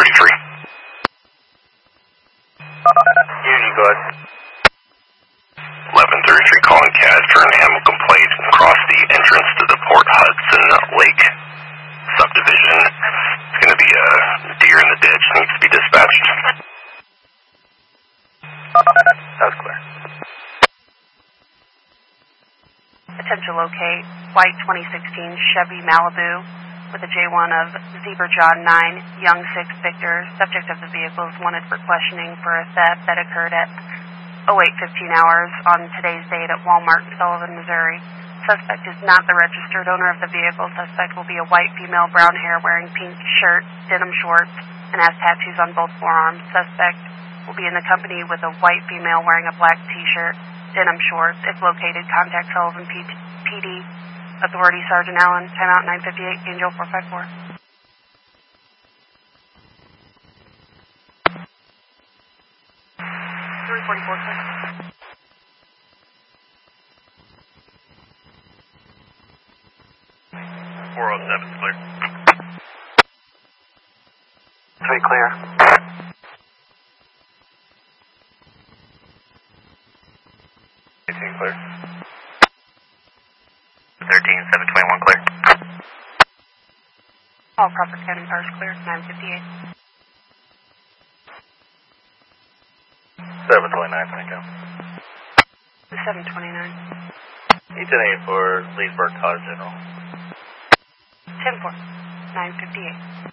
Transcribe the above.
1133. Unity, go ahead. 1133 calling CAD for an animal complaint across the entrance to the Port Hudson Lake subdivision. It's going to be a deer in the ditch, needs to be dispatched. That's clear. Attempt to locate white 2016 Chevy Malibu with a J1 of Zebra John 9, Young 6 Victor. Subject of the vehicle is wanted for questioning for a theft that occurred at 08:15 hours on today's date at Walmart in Sullivan, Missouri. Suspect is not the registered owner of the vehicle. Suspect will be a white female, brown hair, wearing pink shirt, denim shorts, and has tattoos on both forearms. Suspect will be in the company with a white female wearing a black t-shirt, denim shorts. If located, contact Sullivan PD. Authority Sergeant Allen, timeout 958, Angel 454. 344, sir. Clear. 3 clear. 18 clear. 13-721 clear. All proper scanning cars clear, 958. 729, thank you. 729. Eaton 8 for Leesburg Cause General. 10-4, 958.